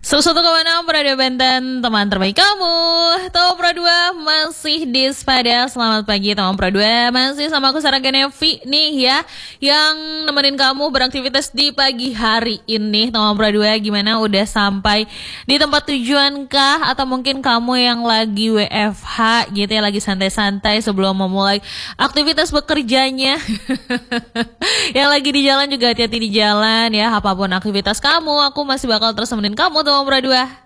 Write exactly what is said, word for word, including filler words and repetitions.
seratus satu koma enam Radio Banten, teman terbaik kamu. Tahu Pro dua masih di Spada. Selamat pagi teman Pro dua. Masih sama aku Sarah Genevi nih ya, yang nemenin kamu beraktivitas di pagi hari ini. Teman Pro dua, gimana, udah sampai di tempat tujuan kah? Atau mungkin kamu yang lagi W F H gitu ya, lagi santai-santai sebelum memulai aktivitas bekerjanya. Yang lagi di jalan juga hati-hati di jalan ya. Apapun aktivitas kamu, aku masih bakal terus nemenin kamu teman Pro dua.